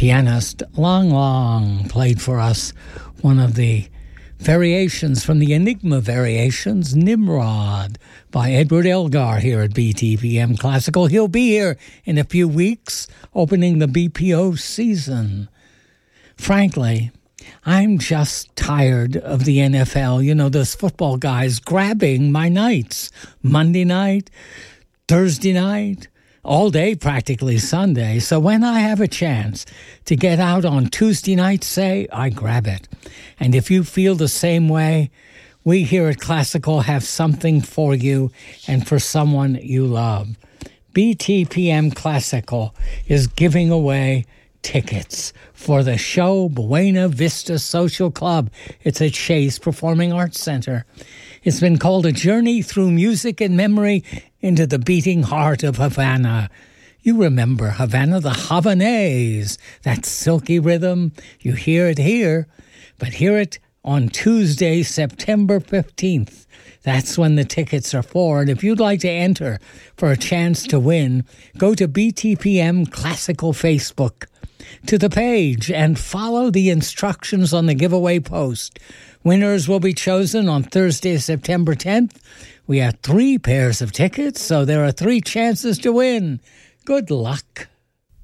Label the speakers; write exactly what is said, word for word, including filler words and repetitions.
Speaker 1: pianist Lang Lang played for us one of the variations from the Enigma Variations, Nimrod, by Edward Elgar here at B T P M Classical. He'll be here in a few weeks, opening the B P O season. Frankly, I'm just tired of the N F L. You know, those football guys grabbing my nights. Monday night, Thursday night, all day practically Sunday. So when I have a chance to get out on Tuesday night, say, I grab it. And if you feel the same way, we here at Classical have something for you and for someone you love. B T P M Classical is giving away tickets for the show Buena Vista Social Club. It's at Chase Performing Arts Center. It's been called a journey through music and memory into the beating heart of Havana. You remember Havana, the Havanese, that silky rhythm. You hear it here, but hear it on Tuesday, September fifteenth. That's when the tickets are for. And if you'd like to enter for a chance to win, go to B T P M Classical Facebook, to the page, and follow the instructions on the giveaway post. Winners will be chosen on Thursday, September tenth. We have three pairs of tickets, so there are three chances to win. Good luck.